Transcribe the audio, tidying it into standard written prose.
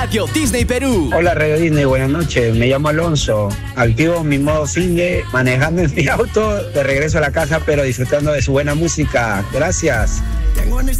Radio Disney Perú. Hola Radio Disney, buenas noches. Me llamo Alonso. Activo mi modo finde, manejando en mi auto de regreso a la casa, pero disfrutando de su buena música. Gracias. Tengo